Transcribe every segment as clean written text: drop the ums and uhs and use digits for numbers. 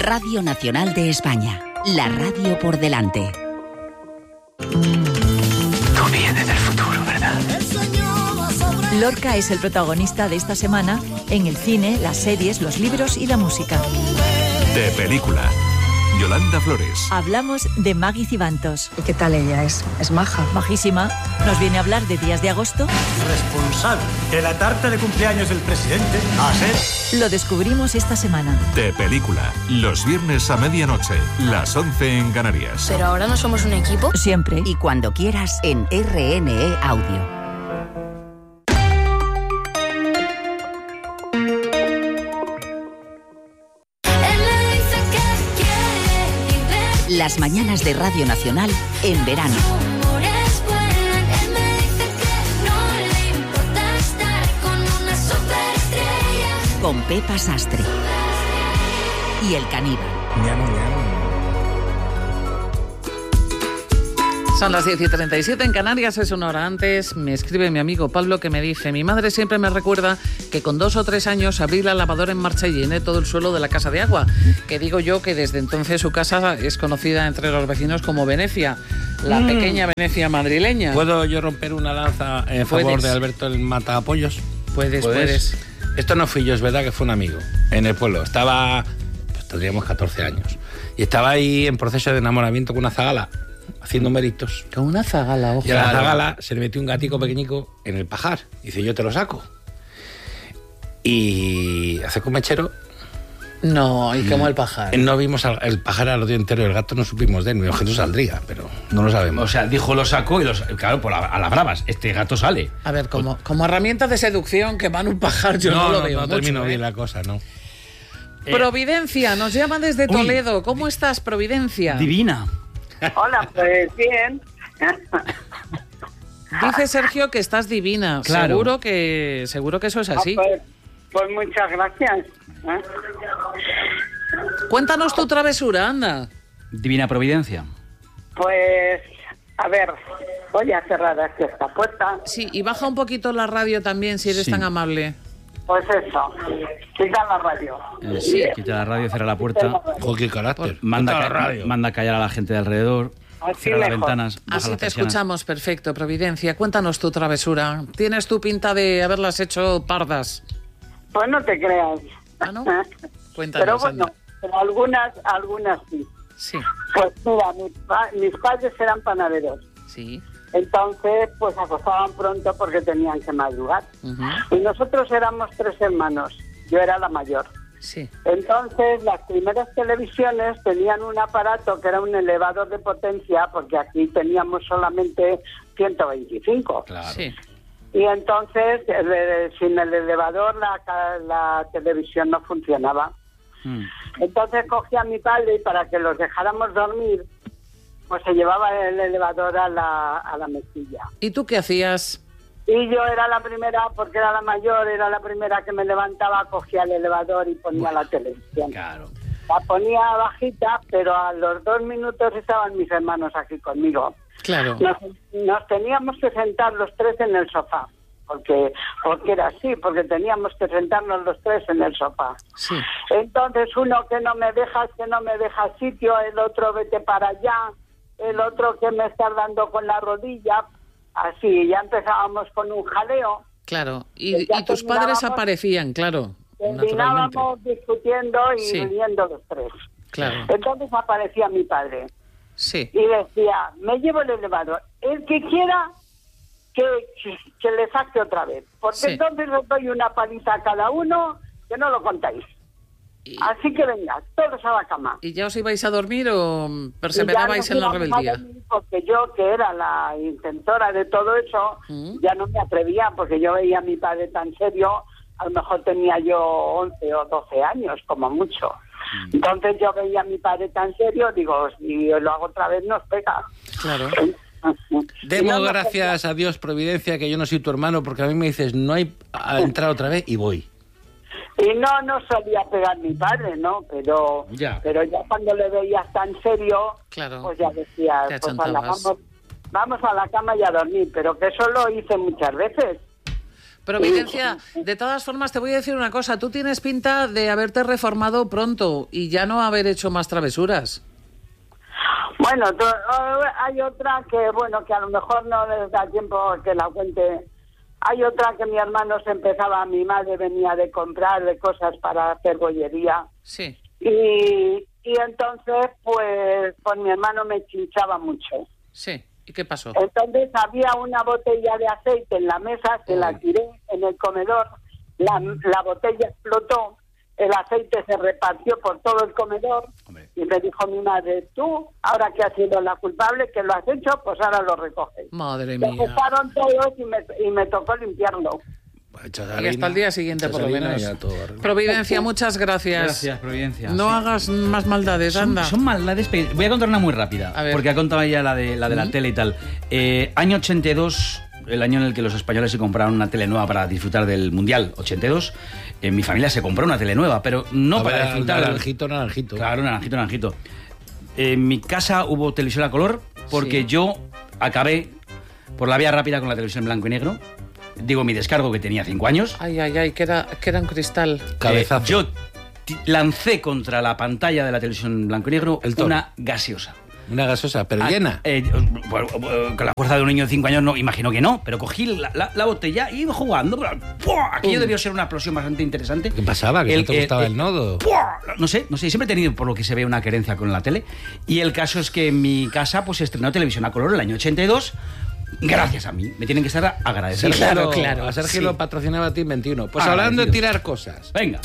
Radio Nacional de España, la radio por delante. Tú vienes del futuro, ¿verdad? Lorca es el protagonista de esta semana en el cine, las series, los libros y la música. De película. Yolanda Flores. Hablamos de Maggie Cibantos. ¿Y qué tal ella? ¿Es maja? Majísima. Nos viene a hablar de Días de Agosto. Responsable de la tarta de cumpleaños del presidente a ser. Lo descubrimos esta semana. De película. Los viernes a medianoche, las 11 en Canarias. Pero ahora no somos un equipo. Siempre. Y cuando quieras en RNE Audio. Las mañanas de Radio Nacional en verano. Con Pepa Sastre. Y el caníbal. Son las 10:37 en Canarias, es una hora antes. Me escribe mi amigo Pablo que me dice: mi madre siempre me recuerda que con 2 o 3 años abrí la lavadora en marcha y llené todo el suelo de la casa de agua. Que digo yo que desde entonces su casa es conocida entre los vecinos como Venecia, la pequeña Venecia madrileña. ¿Puedo yo romper una lanza en favor de Alberto el Matapollos? Puedes. Esto no fui yo, es verdad que fue un amigo en el pueblo. Estaba, pues tendríamos 14 años. Y estaba ahí en proceso de enamoramiento con una zagala, haciendo méritos. Con una zagala, ojo. Y a la zagala se le metió un gatico pequeñico en el pajar. Dice, yo te lo saco. Y hace con mechero. No, ¿y cómo el pajar? No vimos el pajar al día entero, el gato no supimos de él. Mi objeto saldría, pero no lo sabemos. O sea, dijo lo sacó y claro, a las bravas, este gato sale. A ver, como herramienta de seducción que van un pajar, yo no lo veo mucho. No termino bien la cosa, ¿no? Providencia, nos llama desde Toledo. ¿Cómo estás, Providencia? Divina. Hola, pues bien. Dice Sergio que estás divina. Claro. Seguro que eso es así. Pues muchas gracias. Cuéntanos tu travesura, anda. Divina Providencia. Pues, a ver, voy a cerrar aquí esta puerta. Sí, y baja un poquito la radio también, si eres tan amable. Pues eso, quita la radio. Sí, quita la radio, cierra la puerta. Joder, qué carácter. Manda a callar a la gente de alrededor. Así Cierra las mejor. ventanas. Así las te persianas. escuchamos, perfecto, Providencia. Cuéntanos tu travesura. Tienes tu pinta de haberlas hecho pardas. Pues no te creas. ¿Ah, no? Cuéntanos, Pero bueno, anda. pero algunas sí. Sí, Pues mira, mis padres eran panaderos. sí. Entonces, pues acostaban pronto porque tenían que madrugar. Ujú. Y nosotros éramos 3 hermanos. Yo era la mayor. Sí. Entonces, las primeras televisiones tenían un aparato que era un elevador de potencia, porque aquí teníamos solamente 125. Claro. Sí. Y entonces, sin el elevador, la televisión no funcionaba. Entonces cogí a mi padre y para que los dejáramos dormir, pues se llevaba el elevador a la mesilla. ¿Y tú qué hacías? Y yo era la primera, porque era la mayor, era la primera que me levantaba, cogía el elevador y ponía la televisión. Claro. La ponía bajita, pero a los 2 minutos estaban mis hermanos aquí conmigo. Claro. Nos teníamos que sentar los 3 en el sofá, porque era así, porque teníamos que sentarnos los 3 en el sofá. Sí. Entonces uno que no me deja sitio, el otro vete para allá, el otro que me está dando con la rodilla, así, ya empezábamos con un jaleo. Claro. Y tus padres aparecían, claro. Naturalmente. Terminábamos discutiendo y riendo los 3. Claro. Entonces aparecía mi padre. Sí. Y decía, me llevo el elevador. El que quiera que le saque otra vez. Porque entonces les doy una paliza a cada uno que no lo contáis. Así que venga, todos a la cama. ¿Y ya os ibais a dormir o perseverabais en la rebeldía? Porque yo, que era la intentora de todo eso, ya no me atrevía, porque yo veía a mi padre tan serio, a lo mejor tenía yo 11 o 12 años, como mucho. Entonces yo veía a mi padre tan serio, digo, si lo hago otra vez nos pega. Claro. Demos gracias a Dios, Providencia, que yo no soy tu hermano, porque a mí me dices, no hay a entrar otra vez y voy. Y no solía pegar mi padre, ¿no? Pero ya cuando le veías tan serio, pues ya decía, pues vamos a la cama y a dormir. Pero que eso lo hice muchas veces. Providencia, de todas formas te voy a decir una cosa, tú tienes pinta de haberte reformado pronto y ya no haber hecho más travesuras. Bueno, hay otra que, bueno, que a lo mejor no les da tiempo que la cuente. Hay otra que mi hermano se empezaba, mi madre venía de comprar de cosas para hacer bollería. Sí. Y entonces, pues mi hermano me chinchaba mucho. Sí. ¿Y qué pasó? Entonces había una botella de aceite en la mesa, se la tiré en el comedor, la botella explotó, el aceite se repartió por todo el comedor. Hombre. Y me dijo mi madre, tú, ahora que has sido la culpable, que lo has hecho, pues ahora lo recoges. Madre mía. Se ocuparon todos y me tocó limpiarlo. Y hasta el día siguiente, por lo menos. Providencia, muchas gracias. Gracias, Providencia. No hagas más maldades, anda. Son maldades. Voy a contar una muy rápida, porque ha contado ya la de la tele y tal. Año 82, el año en el que los españoles se compraron una tele nueva para disfrutar del Mundial, 82. En mi familia se compró una tele nueva, pero no para disfrutar. Naranjito. Claro, naranjito. En mi casa hubo televisión a color, porque yo acabé por la vía rápida con la televisión en blanco y negro. Digo, mi descargo, que tenía 5 años. Ay, que era un cristal. Cabezazo. Yo lancé contra la pantalla de la televisión en blanco y negro una gaseosa. Una gaseosa, pero llena. Con la fuerza de un niño de 5 años, no, imagino que no, pero cogí la botella y iba jugando. Aquello debió ser una explosión bastante interesante. ¿Qué pasaba? ¿Que no te gustaba el nodo? No sé, siempre he tenido, por lo que se ve, una querencia con la tele. Y el caso es que en mi casa pues se estrenó televisión a color el año 82. Gracias a mí. Me tienen que estar agradecidos. Sí, claro. A Sergio lo patrocinaba Team 21. Pues hablando de tirar cosas. Venga.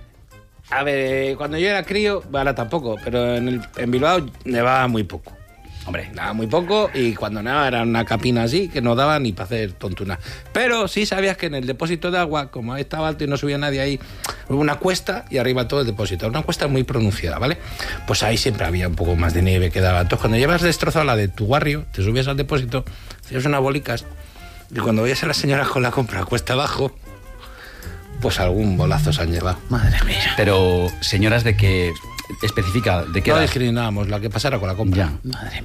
A ver, cuando yo era crío, ahora tampoco, pero en Bilbao nevaba muy poco. Hombre, nevaba muy poco y cuando nevaba era una capina así que no daba ni para hacer tontuna. Pero sí sabías que en el depósito de agua, como estaba alto y no subía nadie ahí, hubo una cuesta y arriba todo el depósito. Una cuesta muy pronunciada, ¿vale? Pues ahí siempre había un poco más de nieve que daba. Entonces, cuando llevas destrozado la de tu barrio, te subías al depósito, hacías unas bolicas y cuando veías a las señoras con la compra cuesta abajo, pues algún bolazo se han llevado. Madre mía. Pero, señoras, ¿de qué especifica? ¿De qué no discriminábamos la que pasara con la compra. Ya. Madre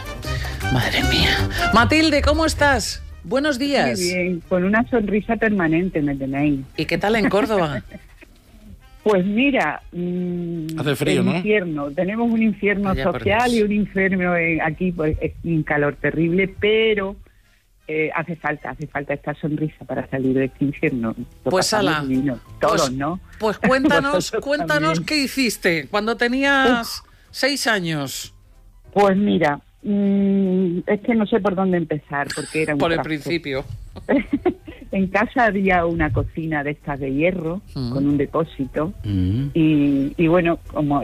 mía. Matilde, ¿cómo estás? Buenos días. Muy bien, con una sonrisa permanente me tenéis. ¿Y qué tal en Córdoba? Pues mira, hace frío, ¿no? Infierno. Tenemos un infierno social y un infierno aquí, pues, un calor terrible, pero hace falta esta sonrisa para salir de este infierno. Pues ala, todos, ¿no? Pues cuéntanos qué hiciste cuando tenías 6 años. Pues mira, es que no sé por dónde empezar, porque era un por el principio. En casa había una cocina de estas de hierro, con un depósito, y bueno, como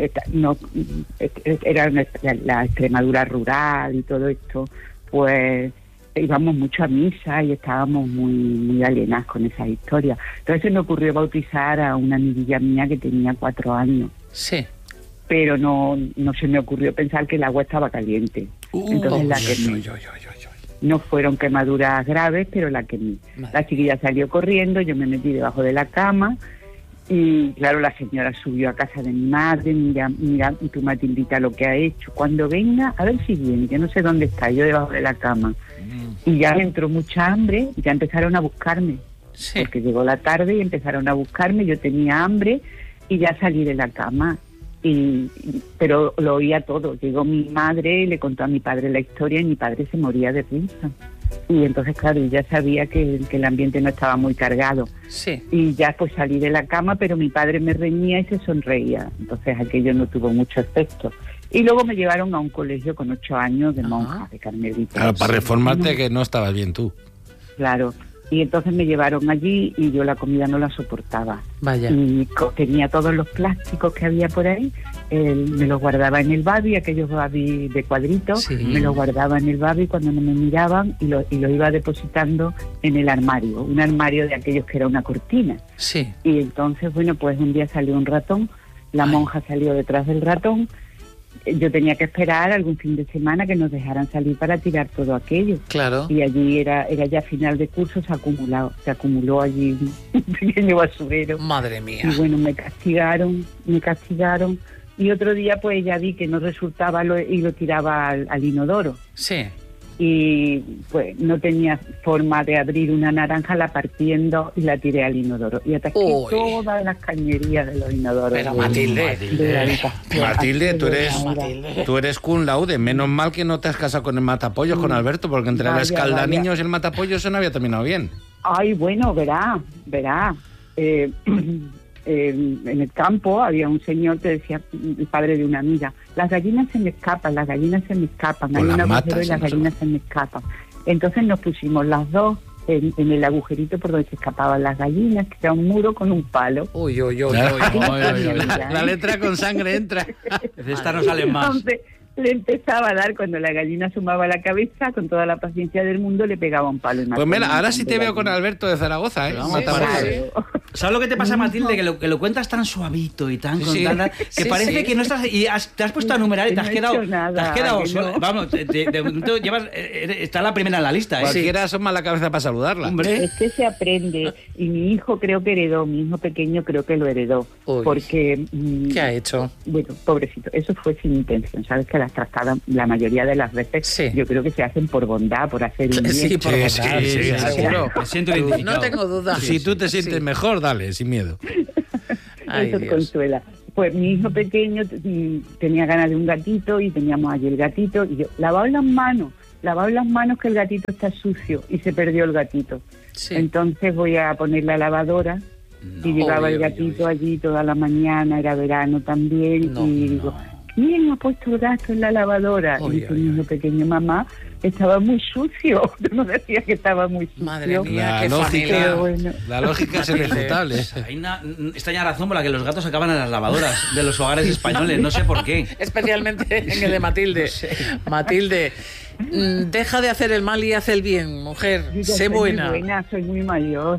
era la Extremadura rural y todo esto, pues íbamos mucho a misa y estábamos muy alienadas con esas historias. Entonces se me ocurrió bautizar a una amiguilla mía que tenía 4 años. Sí. Pero no se me ocurrió pensar que el agua estaba caliente. Entonces la quemé. No fueron quemaduras graves, pero la quemé. La chiquilla salió corriendo, yo me metí debajo de la cama y claro, la señora subió a casa de mi madre, mira, tu Matildita lo que ha hecho. Cuando venga, a ver si viene, que no sé dónde está, yo debajo de la cama. Y ya me entró mucha hambre y ya empezaron a buscarme. Sí. Porque llegó la tarde y empezaron a buscarme, yo tenía hambre y ya salí de la cama. Pero lo oía todo. Llegó mi madre, le contó a mi padre la historia y mi padre se moría de risa. Y entonces, claro, ya sabía que el ambiente no estaba muy cargado. Sí. Y ya pues salí de la cama, pero mi padre me reñía y se sonreía. Entonces aquello no tuvo mucho efecto. Y luego me llevaron a un colegio con 8 años de monja, de carmelita. Claro, para reformarte que no estabas bien tú. Claro. Y entonces me llevaron allí y yo la comida no la soportaba. Vaya. Y tenía todos los plásticos que había por ahí, me los guardaba en el babi, aquellos babi de cuadritos, sí. Me los guardaba en el babi cuando no me miraban y lo iba depositando en el armario, un armario de aquellos que era una cortina. Sí. Y entonces, bueno, pues un día salió un ratón, la monja salió detrás del ratón, yo tenía que esperar algún fin de semana que nos dejaran salir para tirar todo aquello. Claro. Y allí era ya final de curso, se acumuló allí un pequeño basurero. Madre mía. Y bueno, me castigaron. Y otro día pues ya vi que no resultaba y lo tiraba al inodoro. Sí. y pues no tenía forma de abrir una naranja, la partiendo y la tiré al inodoro. Y ataqué todas las cañerías de los inodoros. Pero Matilde, tú eres cum laude. Menos mal que no te has casado con el matapollos, con Alberto, porque entre la escaldaniños y el matapollos eso no había terminado bien. Ay, bueno, verá. En el campo había un señor que decía, el padre de una amiga, las gallinas se me escapan, hay un agujero y las gallinas se me escapan. Entonces nos pusimos las dos en el agujerito por donde se escapaban las gallinas, que era un muro con un palo. La letra con sangre entra. Esta no sale más. Entonces, le empezaba a dar, cuando la gallina asomaba la cabeza, con toda la paciencia del mundo, le pegaba un palo. Pues mira, ahora sí te veo con Alberto de Zaragoza, ¿eh? ¿Sabes lo que te pasa, Matilde? Que lo cuentas tan suavito y tan que parece que no estás... Y te has puesto a numerar y te has quedado solo. Vamos, está la primera en la lista, ¿eh? Cualquiera asoma la cabeza para saludarla. Hombre. Es que se aprende. Y mi hijo creo que heredó, mi hijo pequeño creo que lo heredó. Porque... ¿Qué ha hecho? Bueno, pobrecito, eso fue sin intención. Sabes que las trastadas, la mayoría de las veces, yo creo que se hacen por bondad, por hacer un bien. Sí, por bondad, seguro. Me siento identificado. No tengo duda. Si tú te sientes mejor, dale, sin miedo. Eso consuela. Pues mi hijo pequeño tenía ganas de un gatito y teníamos allí el gatito y yo, lavaos las manos que el gatito está sucio, y se perdió el gatito. Entonces voy a poner la lavadora y llevaba el gatito allí toda la mañana, era verano también, y digo, ¿quién ha puesto el gato en la lavadora? Y dice mi niño pequeño, mamá, estaba muy sucio. Tú no decías que estaba muy sucio. Madre mía, qué familia. La lógica es irrefutable. Hay una extraña razón por la que los gatos acaban en las lavadoras de los hogares españoles, no sé por qué. Especialmente en el de Matilde. Matilde, deja de hacer el mal y haz el bien, mujer. Sé buena. Soy muy mayor.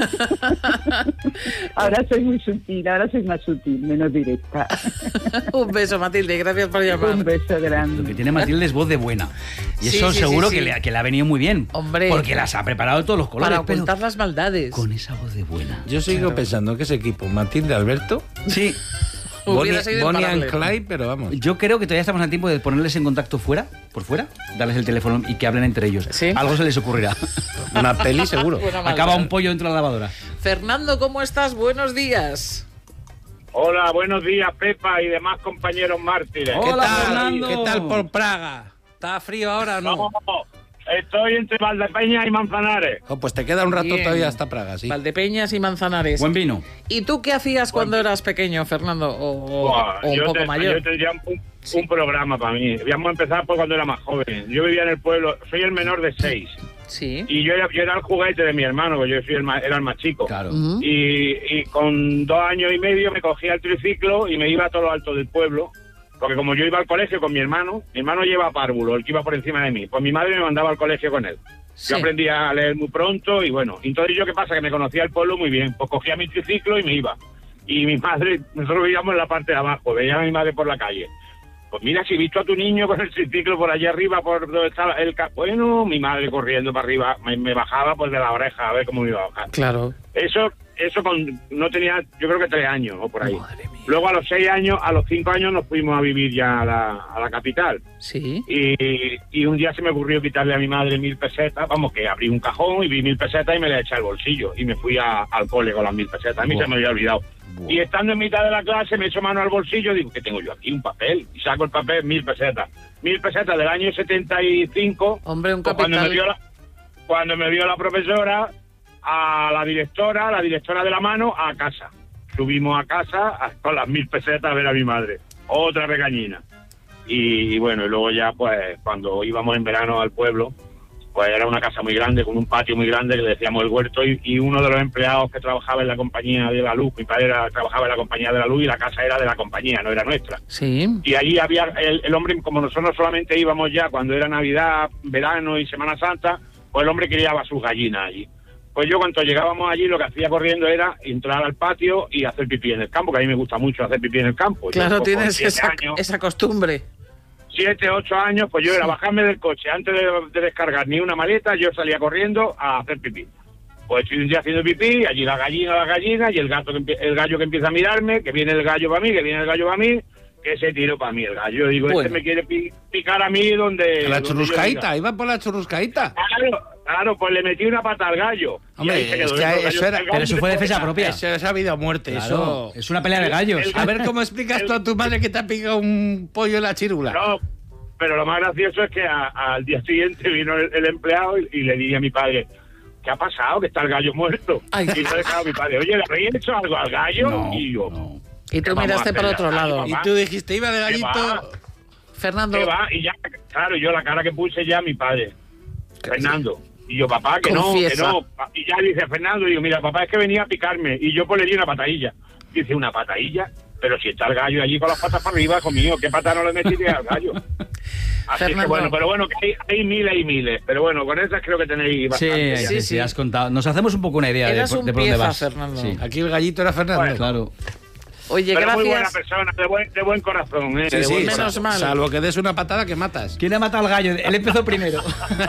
Ahora soy muy sutil, ahora soy más sutil, menos directa. Un beso, Matilde, gracias por llamar. Un beso grande. Lo que tiene Matilde es voz de buena. Y eso seguro que le ha venido muy bien. Hombre. Porque las ha preparado todos los colores. Para ocultar las maldades. Con esa voz de buena. Yo sigo pensando que ese equipo, Matilde, Alberto... Sí. Bonnie and Clyde, pero vamos. Yo creo que todavía estamos a tiempo de ponerles en contacto por fuera, darles el teléfono y que hablen entre ellos. ¿Sí? Algo se les ocurrirá. Una peli seguro. Acaba un pollo dentro de la lavadora. Fernando, ¿cómo estás? Buenos días. Hola, buenos días, Pepa y demás compañeros mártires. Hola, Fernando. ¿Qué tal por Praga? ¿Está frío ahora o no? No, estoy entre Valdepeñas y Manzanares. Pues te queda un rato todavía hasta Praga, sí. Valdepeñas y Manzanares. Buen vino. ¿Y tú qué hacías cuando eras pequeño, Fernando? O un poco mayor. Yo tendría un programa para mí. Vamos a empezar por cuando era más joven. Yo vivía en el pueblo, soy el menor de 6. Sí. Y yo era el juguete de mi hermano, porque yo era el más chico. Claro. Y con 2 años y medio me cogía el triciclo y me iba a todo lo alto del pueblo. Porque como yo iba al colegio con mi hermano lleva párvulo, el que iba por encima de mí. Pues mi madre me mandaba al colegio con él. Sí. Yo aprendí a leer muy pronto y bueno. Entonces yo, ¿qué pasa? Que me conocía el pueblo muy bien. Pues cogía mi triciclo y me iba. Y mi madre, nosotros vivíamos en la parte de abajo, veía a mi madre por la calle. Pues mira, si he visto a tu niño con el triciclo por allá arriba, por donde estaba el bueno, mi madre corriendo para arriba, me bajaba pues de la oreja a ver cómo me iba a bajar. Claro. Eso no tenía, yo creo que 3 años o por ahí. Luego a los 6 años, a los 5 años nos fuimos a vivir ya a la capital. Sí. Y un día se me ocurrió quitarle a mi madre 1.000 pesetas, vamos, que abrí un cajón y vi 1.000 pesetas y me las eché al bolsillo. Y me fui al cole con las 1.000 pesetas. A mí se me había olvidado. Y estando en mitad de la clase me echo mano al bolsillo y digo, ¿qué tengo yo aquí? Un papel. Y saco el papel, 1.000 pesetas. 1.000 pesetas del año 75. Hombre, un pues capital. Cuando me vio la profesora, a la directora de la mano, a casa. Subimos a casa con las 1.000 pesetas a ver a mi madre. Otra regañina. Y bueno, y luego ya, pues, cuando íbamos en verano al pueblo, pues era una casa muy grande, con un patio muy grande, que le decíamos el huerto, y uno de los empleados que trabajaba en la compañía de la luz, mi padre trabajaba en la compañía de la luz y la casa era de la compañía, no era nuestra. Sí. Y allí había el hombre, como nosotros solamente íbamos ya cuando era Navidad, verano y Semana Santa, pues el hombre criaba sus gallinas allí. Pues yo cuando llegábamos allí lo que hacía corriendo era entrar al patio y hacer pipí en el campo, que a mí me gusta mucho hacer pipí en el campo. Claro, yo, tienes esa costumbre. 7, 8 años, pues yo era bajarme del coche antes de descargar ni una maleta, yo salía corriendo a hacer pipí. Pues estoy un día haciendo pipí, allí la gallina y el gallo que empieza a mirarme, que viene el gallo para mí, que que se tiró para mí el gallo. Digo, Bueno. este me quiere picar a mí donde... La donde churruscaíta, yo diga. iba por la churruscaíta. Claro, pues le metí una pata al gallo. Hombre, Y ahí se quedó es que dentro el eso gallo. era... El gallo se Eso es vida o muerte. Claro, Eso es una pelea de gallos. A ver cómo explicas tú a tu madre que te ha picado un pollo en la chirula. No, pero lo más gracioso es que al día siguiente vino el empleado y le dije a mi padre, ¿qué ha pasado? Que está el gallo muerto. Ay. Y yo dejaba a mi padre, oye, ¿le habéis hecho algo al gallo? No, y yo... Y tú ¿qué vamos miraste a para hacer? otro lado. Ay, Y papá, tú dijiste, iba de ¿qué va? gallito... Fernando. ¿Qué va? Y ya, claro, yo la cara que puse ya a mi padre, Fernando. Y yo, papá, que Confiesa. no. Y ya dice Fernando, digo, mira, papá, es que venía a picarme. Y yo pues le di una patadilla. Dice, ¿una patadilla? Pero si está el gallo allí con las patas para arriba, conmigo, ¿qué pata no le metiste al gallo? Así Fernando. que bueno, pero bueno, que hay miles y miles. Pero bueno, con esas creo que tenéis bastante. Sí, sí, has contado. Nos hacemos un poco una idea de Eras por un dónde pieza, vas. Fernando. Sí. Aquí el gallito era Fernando. Bueno. Claro. Oye, Pero gracias. muy buena persona, de buen corazón, ¿eh? Sí, De sí, buen menos corazón. mal. Salvo que des una patada que matas. ¿Quién ha matado al gallo? Él empezó primero.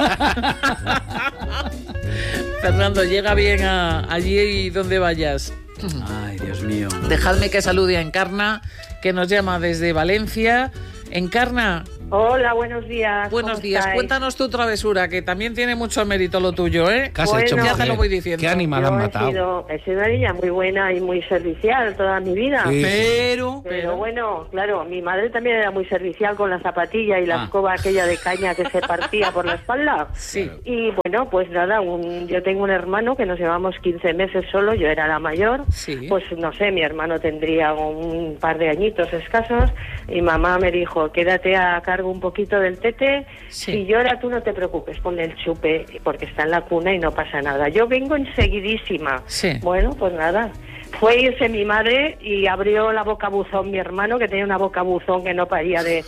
Fernando, llega bien allí donde vayas. Ay, Dios mío. Dejadme que salude a Encarna, que nos llama desde Valencia. Encarna, Hola, buenos días. buenos ¿cómo días. estáis? Cuéntanos tu travesura, que también tiene mucho mérito lo tuyo, ¿eh? ¿Qué has Bueno, hecho, ya mujer? te lo voy diciendo. ¿Qué animal Yo han matado? he sido una niña muy buena y muy servicial toda mi vida. Sí. Pero bueno, claro, mi madre también era muy servicial con la zapatilla y la Ah. escoba aquella de caña que se partía por la espalda. Sí. Y bueno, pues nada, yo tengo un hermano que nos llevamos 15 meses solo, yo era la mayor. Sí. Pues no sé, mi hermano tendría un par de añitos escasos y mamá me dijo, quédate a cargo un poquito del tete, Sí. si llora tú no te preocupes, ponle el chupe porque está en la cuna y no pasa nada. Yo vengo enseguidísima. Sí. Bueno, pues nada. Fue a irse mi madre y abrió la boca buzón mi hermano, que tenía una boca buzón que no paría de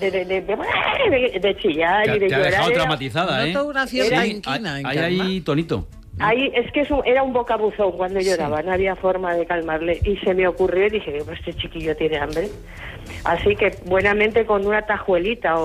chillar y de Te ha llorar. dejado Era- traumatizada, ¿eh? Noto una cierta Sí, inquina, hay Encarna. ahí tonito. Ahí, es que era un bocabuzón cuando lloraba, no había forma de calmarle. Y se me ocurrió y dije, pues este chiquillo tiene hambre. Así que buenamente con una tajuelita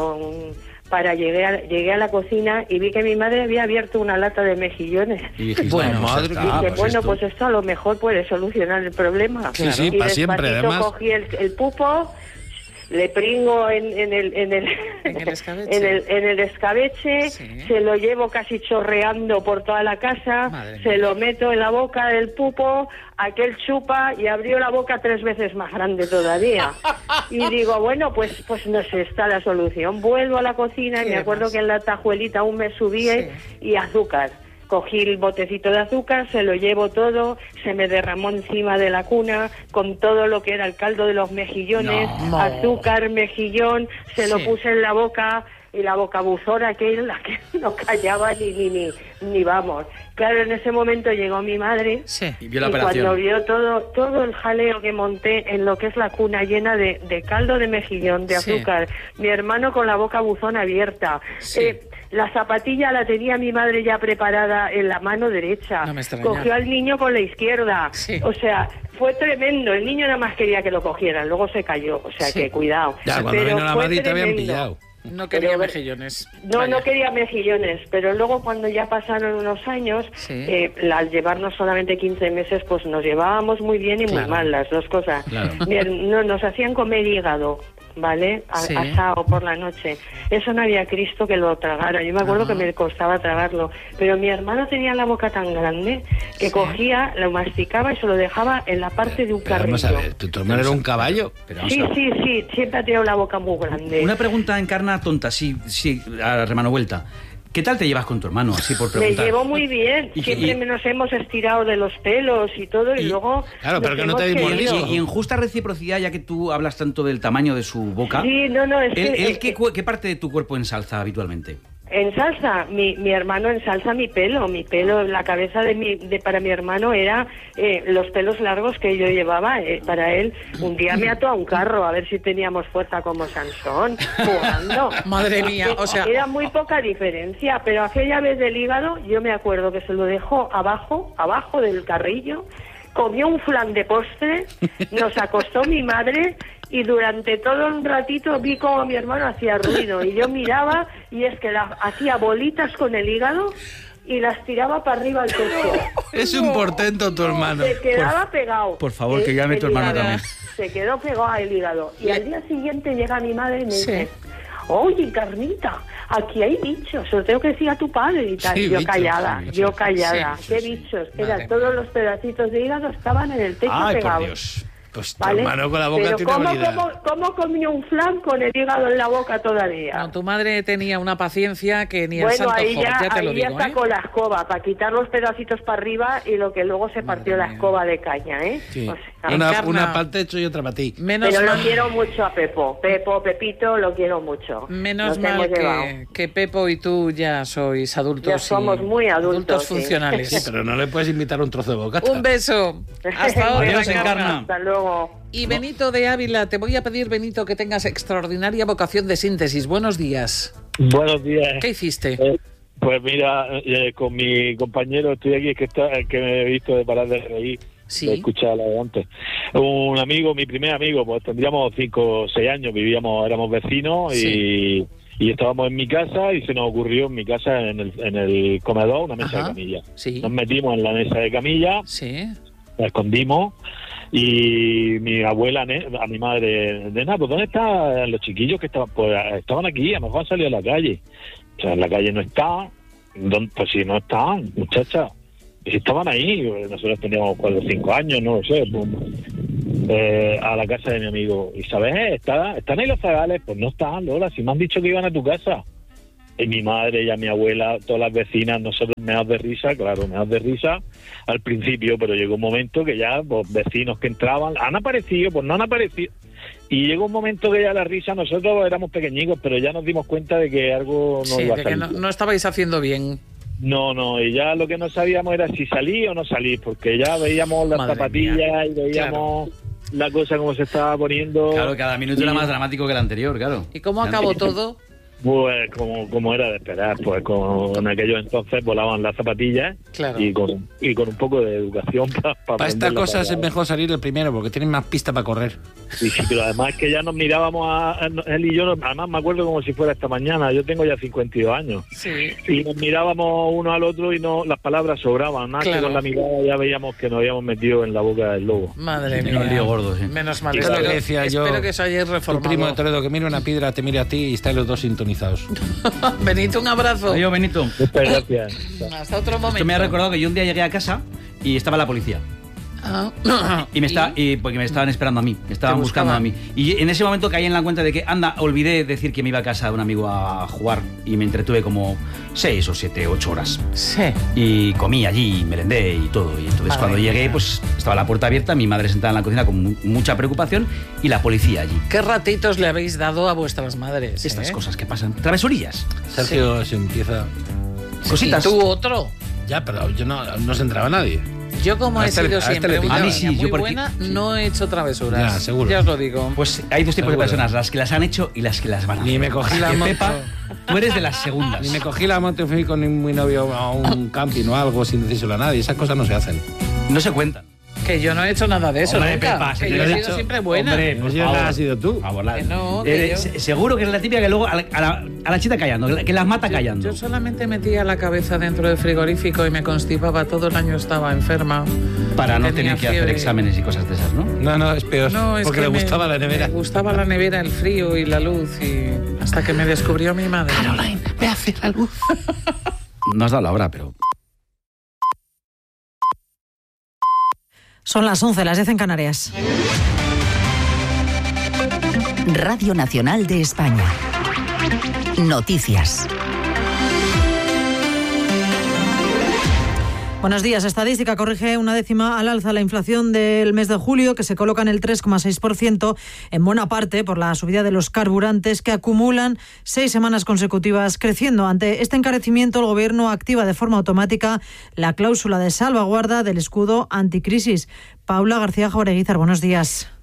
llegué a la cocina y vi que mi madre había abierto una lata de mejillones. Y dijiste, Bueno, pues madre ya mía. está, Dije, bueno, esto. pues esto a lo mejor puede solucionar el problema. Sí, sí, y para siempre, despacito además. cogí el pupo, le pringo en el En el escabeche. en el escabeche, Sí. se lo llevo casi chorreando por toda la casa, Madre se mía. lo meto en la boca del pupo, aquel chupa y abrió la boca 3 veces más grande todavía. Y digo, bueno, pues no sé, está la solución. Vuelvo a la cocina y ¿Qué me acuerdo más? que en la tajuelita aún me subía Sí. y azúcar. Cogí el botecito de azúcar, se lo llevo todo, se me derramó encima de la cuna con todo lo que era el caldo de los mejillones, No. azúcar, mejillón, se lo Sí. puse en la boca y la bocabuzona aquella que no callaba ni vamos. Claro, en ese momento llegó mi madre Sí. Y vio la y operación. cuando vio todo el jaleo que monté en lo que es la cuna llena de caldo de mejillón, de Sí. azúcar, mi hermano con la boca buzón abierta, Sí. la zapatilla la tenía mi madre ya preparada en la mano derecha, No me extraña. cogió al niño con la izquierda, Sí. o sea, fue tremendo, el niño nada más quería que lo cogieran, luego se cayó, o sea Sí. que cuidado. Ya, cuando Pero vino la fue madre te habían tremendo. pillado. No quería Pero- mejillones. No, Vaya. no quería mejillones, pero luego cuando ya pasaron unos años, Sí. al llevarnos solamente 15 meses, pues nos llevábamos muy bien y Claro. muy mal las dos cosas. Claro. Nos hacían comer hígado, ¿vale? Sí. Asado por la noche. Eso no había Cristo que lo tragara. Yo me acuerdo que me costaba tragarlo. Pero mi hermano tenía la boca tan grande que cogía, lo masticaba y se lo dejaba en la parte de un Pero carrillo. vamos a ver, ¿tu hermano era un caballo? Pero vamos Sí, a ver. sí, siempre ha tenido la boca muy grande. Una pregunta Encarna tonta, sí, a remano vuelta. ¿Qué tal te llevas con tu hermano? Así por Me preguntar. llevo muy bien, Y- siempre y- nos hemos estirado de los pelos y todo y luego... Claro, pero nos que no te hemos dimos querido. Y en justa reciprocidad, ya que tú hablas tanto del tamaño de su boca, Sí, no, es ¿él, que... él qué parte de tu cuerpo ensalza habitualmente? En salsa, mi hermano ensalza mi pelo, la cabeza para mi hermano era los pelos largos que yo llevaba, para él, un día me ató a un carro a ver si teníamos fuerza como Sansón, jugando. Madre mía, o sea... Era muy poca diferencia, pero aquella vez del hígado, yo me acuerdo que se lo dejó abajo del carrillo, comió un flan de postre, nos acostó mi madre y durante todo un ratito vi como mi hermano hacía ruido y yo miraba y es que hacía bolitas con el hígado y las tiraba para arriba al techo. Es un portento tu hermano. Se quedaba pegado. Por favor, que llame tu hermano también. Se quedó pegado al hígado. Y al día siguiente llega mi madre y me dice, oye, Carmita, aquí hay bichos, se lo tengo que decir a tu padre y tal. Sí, yo bichos, callada, sí, yo callada. sí, ¿Qué sí. bichos? Madre Eran todos los pedacitos de hígado estaban en el techo Ay, pegados. por Dios. Pues tu ¿Vale? hermano con la boca Pero tiene variedad. ¿cómo comió un flan con el hígado en la boca todavía? No, tu madre tenía una paciencia que ni el Bueno, santo ahí Job, ya te lo digo, sacó la escoba para quitar los pedacitos para arriba y lo que luego se partió la escoba de caña, ¿eh? Sí. O sea, Una para el techo y otra para ti. pero lo quiero mucho a Pepito, lo quiero mucho. Menos Nos mal hemos llevado. que Pepo y tú ya sois adultos. Ya somos muy adultos, sí. funcionales. Sí, pero no le puedes invitar un trozo de bocata. Un beso. Hasta ahora, Adiós, Encarna. Encarna. Hasta luego. Y Benito de Ávila, te voy a pedir, Benito, que tengas extraordinaria vocación de síntesis. Buenos días. Buenos días. ¿Qué hiciste? Pues mira, con mi compañero estoy aquí, que me he visto de parar de reír, de escuchar la de antes. Un amigo, mi primer amigo, pues tendríamos 5 o 6 años, éramos vecinos y estábamos en mi casa y se nos ocurrió en mi casa, en el comedor, una mesa de camilla. Nos metimos en la mesa de camilla, la escondimos. Y mi abuela, a mi madre, nena, pues ¿dónde están los chiquillos que estaban? Pues estaban aquí, a lo mejor han salido a la calle. O sea, en la calle no está. Pues si no están, muchachas. Si estaban ahí, nosotros teníamos 4 o 5 años, no lo sé. Pues, a la casa de mi amigo. ¿Y sabes? ¿Están ahí los zagales? Pues no están, Lola. Si me han dicho que iban a tu casa. Y mi madre y a mi abuela, todas las vecinas, nosotros meados de risa, claro, meados de risa al principio, pero llegó un momento que ya, pues, vecinos que entraban, han aparecido, pues no han aparecido. Y llegó un momento que ya la risa, nosotros éramos pequeñicos, pero ya nos dimos cuenta de que algo no iba a salir. De que no estabais haciendo bien. No, y ya lo que no sabíamos era si salí o no salí, porque ya veíamos las zapatillas y veíamos la cosa como se estaba poniendo. Claro, cada minuto era más dramático que el anterior, claro. ¿Y cómo acabó todo? Pues como era de esperar, pues en aquellos entonces volaban las zapatillas y con un poco de educación para estas cosas es mejor salir el primero porque tienen más pista para correr. Sí, pero además que ya nos mirábamos él y yo, además me acuerdo como si fuera esta mañana, yo tengo ya 52 años y nos mirábamos uno al otro y no las palabras sobraban, nada que con la mirada ya veíamos que nos habíamos metido en la boca del lobo. Madre mía, un lío gordo, menos mal. Claro, que decía espero que eso haya reformado. Tu primo de Toledo, que mire una piedra, te mire a ti y estáis los dos sintonizados. Benito, un abrazo. Adiós, Benito. Muchas gracias. Hasta otro momento. Esto me ha recordado que yo un día llegué a casa y estaba la policía. Porque me estaban esperando a mí, me estaban buscando a mí. Y en ese momento caí en la cuenta de que, olvidé decir que me iba a casa de un amigo a jugar y me entretuve como 6 o 7, 8 horas. Sí. Y comí allí, merendé y todo. Y entonces cuando llegué, pues estaba la puerta abierta, mi madre sentada en la cocina con mucha preocupación y la policía allí. ¿Qué ratitos le habéis dado a vuestras madres? Estas cosas que pasan. Travesurillas. Sergio se empieza... Cositas. ¿Y tú otro? Ya, pero yo no se entraba nadie. Yo como he sido siempre una niña muy porque, buena, no he hecho travesuras. Ya, seguro. Ya os lo digo. Pues hay dos tipos de personas, las que las han hecho y las que las van a hacer. Ni me cogí la moto. Pepa, tú eres de las segundas. Ni me cogí la moto y fui con mi novio a un camping o algo sin decírselo a nadie. Esas cosas no se hacen. No se cuentan. Que yo no he hecho nada de eso, hombre, nunca. Pepa, que yo he sido siempre buena. Hombre, pues yo no has sido tú. Que no, que seguro que es la típica que luego a la chita callando, que las mata callando. Yo solamente metía la cabeza dentro del frigorífico y me constipaba. Todo el año estaba enferma. Para no tener que hacer exámenes y cosas de esas, ¿no? No, es peor. No, es porque que le gustaba la nevera. Me gustaba la nevera, el frío y la luz. Y hasta que me descubrió mi madre. Caroline, ve a hacer la luz. No has dado la hora, pero... Son las 11, las 10 en Canarias. Radio Nacional de España. Noticias. Buenos días. Estadística corrige una décima al alza la inflación del mes de julio, que se coloca en el 3,6%, en buena parte por la subida de los carburantes, que acumulan 6 semanas consecutivas creciendo. Ante este encarecimiento, el Gobierno activa de forma automática la cláusula de salvaguarda del escudo anticrisis. Paula García Jaureguizar, buenos días.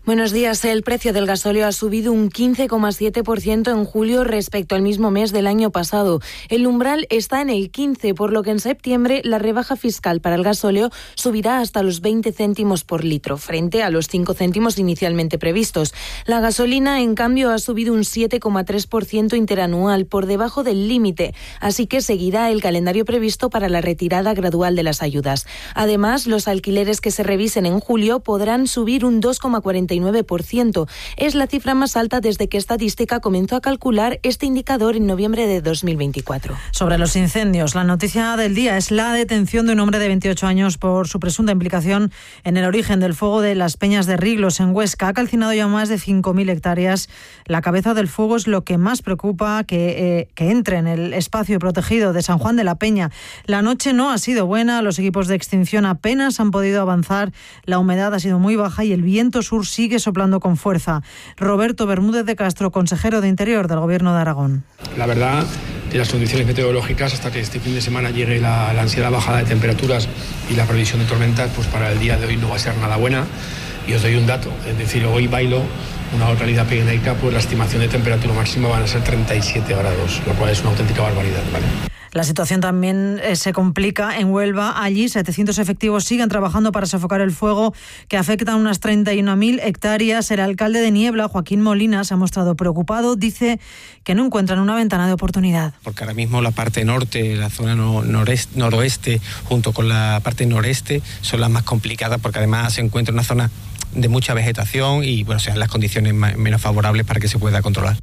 Buenos días. El precio del gasóleo ha subido un 15,7% en julio respecto al mismo mes del año pasado. El umbral está en el 15, por lo que en septiembre la rebaja fiscal para el gasóleo subirá hasta los 20 céntimos por litro, frente a los 5 céntimos inicialmente previstos. La gasolina, en cambio, ha subido un 7,3% interanual, por debajo del límite, así que seguirá el calendario previsto para la retirada gradual de las ayudas. Además, los alquileres que se revisen en julio podrán subir un 2,49%. Es la cifra más alta desde que Estadística comenzó a calcular este indicador en noviembre de 2024. Sobre los incendios, la noticia del día es la detención de un hombre de 28 años por su presunta implicación en el origen del fuego de las Peñas de Riglos, en Huesca. Ha calcinado ya más de 5.000 hectáreas. La cabeza del fuego es lo que más preocupa que entre en el espacio protegido de San Juan de la Peña. La noche no ha sido buena, los equipos de extinción apenas han podido avanzar, la humedad ha sido muy baja y el viento sur sigue soplando con fuerza. Roberto Bermúdez de Castro, consejero de Interior del Gobierno de Aragón. La verdad, de las condiciones meteorológicas, hasta que este fin de semana llegue la ansiada bajada de temperaturas y la previsión de tormentas, pues para el día de hoy no va a ser nada buena. Y os doy un dato, es decir, hoy bailo una localidad pirenaica, pues la estimación de temperatura máxima van a ser 37 grados, lo cual es una auténtica barbaridad, ¿vale? La situación también se complica en Huelva. Allí 700 efectivos siguen trabajando para sofocar el fuego que afecta a unas 31.000 hectáreas. El alcalde de Niebla, Joaquín Molina, se ha mostrado preocupado. Dice que no encuentran una ventana de oportunidad. Porque ahora mismo la parte norte, la zona noroeste, junto con la parte noreste, son las más complicadas porque además se encuentra una zona de mucha vegetación y bueno, sean las condiciones menos favorables para que se pueda controlar.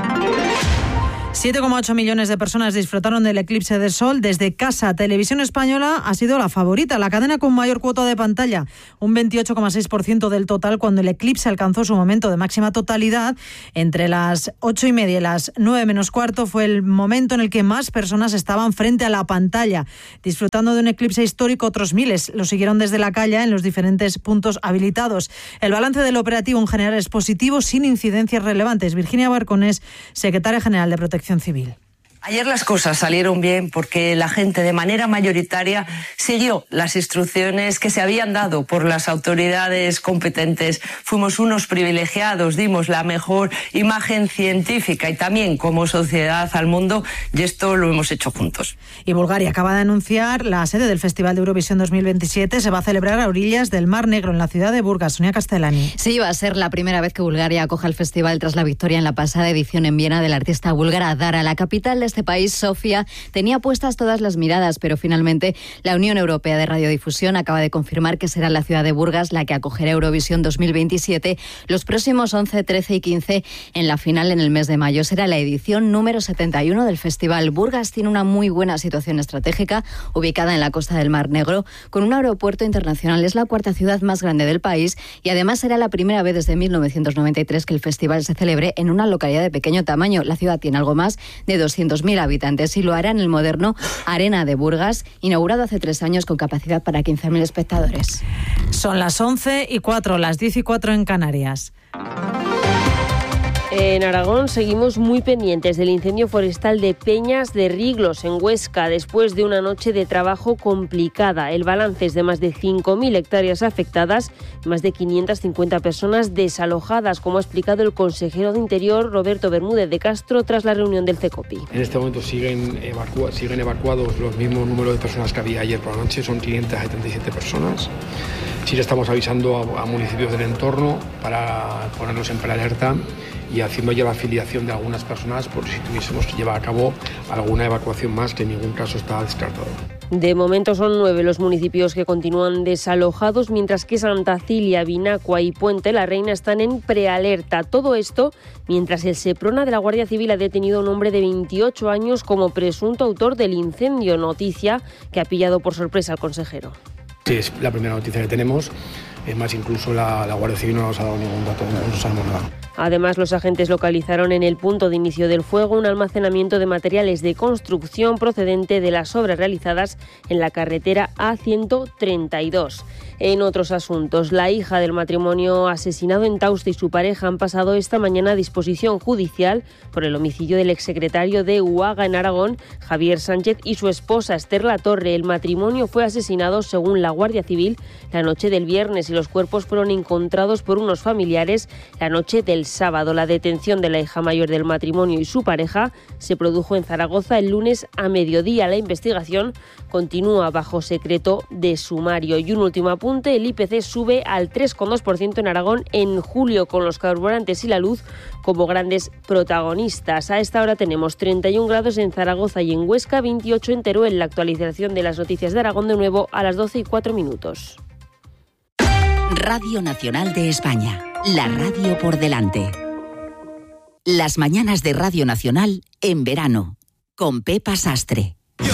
7,8 millones de personas disfrutaron del eclipse de sol desde casa. Televisión Española ha sido la favorita, la cadena con mayor cuota de pantalla, un 28,6% del total, cuando el eclipse alcanzó su momento de máxima totalidad. Entre las 8:30 y las 9 menos cuarto fue el momento en el que más personas estaban frente a la pantalla, disfrutando de un eclipse histórico. Otros miles lo siguieron desde la calle en los diferentes puntos habilitados. El balance del operativo en general es positivo, sin incidencias relevantes. Virginia Barconés, secretaria general de Protección Civil. Ayer las cosas salieron bien porque la gente de manera mayoritaria siguió las instrucciones que se habían dado por las autoridades competentes. Fuimos unos privilegiados, dimos la mejor imagen científica y también como sociedad al mundo, y esto lo hemos hecho juntos. Y Bulgaria acaba de anunciar la sede del Festival de Eurovisión 2027. Se va a celebrar a orillas del Mar Negro, en la ciudad de Burgas. Sonia Castellani. Sí, va a ser la primera vez que Bulgaria acoja el festival tras la victoria en la pasada edición en Viena de la artista búlgara Dara. La capital de este país, Sofía, tenía puestas todas las miradas, pero finalmente la Unión Europea de Radiodifusión acaba de confirmar que será la ciudad de Burgas la que acogerá Eurovisión 2027 los próximos 11, 13 y 15 en la final en el mes de mayo. Será la edición número 71 del festival. Burgas tiene una muy buena situación estratégica, ubicada en la costa del Mar Negro, con un aeropuerto internacional. Es la cuarta ciudad más grande del país y además será la primera vez desde 1993 que el festival se celebre en una localidad de pequeño tamaño. La ciudad tiene algo más de 200.000 habitantes y lo hará en el moderno Arena de Burgas, inaugurado hace 3 años con capacidad para 15.000 espectadores. Son las 11:04, las 10:04 en Canarias. En Aragón seguimos muy pendientes del incendio forestal de Peñas de Riglos, en Huesca, después de una noche de trabajo complicada. El balance es de más de 5.000 hectáreas afectadas y más de 550 personas desalojadas, como ha explicado el consejero de Interior, Roberto Bermúdez de Castro, tras la reunión del CECOPI. En este momento siguen evacuados los mismos números de personas que había ayer por la noche, son 577 personas. Sí le estamos avisando a municipios del entorno para ponernos en prealerta y haciendo ya la afiliación de algunas personas por si tuviésemos que llevar a cabo alguna evacuación más, que en ningún caso está descartado. De momento son 9 los municipios que continúan desalojados, mientras que Santa Cilia, Vinacua y Puente la Reina están en prealerta. Todo esto mientras el Seprona de la Guardia Civil ha detenido a un hombre de 28 años como presunto autor del incendio, noticia que ha pillado por sorpresa al consejero. Sí, es la primera noticia que tenemos. Es más, incluso la Guardia Civil no nos ha dado ningún dato, no sabemos nada. Además, los agentes localizaron en el punto de inicio del fuego un almacenamiento de materiales de construcción procedente de las obras realizadas en la carretera A132. En otros asuntos, la hija del matrimonio asesinado en Tauste y su pareja han pasado esta mañana a disposición judicial por el homicidio del exsecretario de Uaga en Aragón, Javier Sánchez, y su esposa Esther Latorre. El matrimonio fue asesinado, según la Guardia Civil, la noche del viernes y los cuerpos fueron encontrados por unos familiares la noche del sábado. La detención de la hija mayor del matrimonio y su pareja se produjo en Zaragoza el lunes a mediodía. La investigación continúa bajo secreto de sumario. Y un último apunte, el IPC sube al 3,2% en Aragón en julio, con los carburantes y la luz como grandes protagonistas. A esta hora tenemos 31 grados en Zaragoza y en Huesca, 28 en Teruel. La actualización de las noticias de Aragón de nuevo a las 12:04. Radio Nacional de España, la radio por delante. Las mañanas de Radio Nacional en verano, con Pepa Sastre.